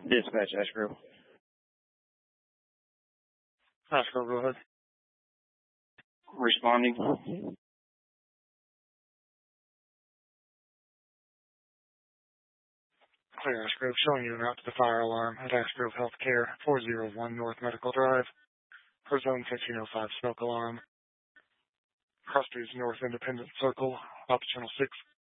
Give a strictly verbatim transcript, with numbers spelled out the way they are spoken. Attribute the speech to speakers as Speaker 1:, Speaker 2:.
Speaker 1: Dispatch, Ash Grove.
Speaker 2: Ash Grove, go ahead.
Speaker 1: Responding.
Speaker 2: Clear, Ash Grove, showing you an route to the fire alarm at Ash Grove Healthcare, four oh one North Medical Drive, for Zone fifteen oh five smoke alarm. Cross Street North Independent Circle, optional six.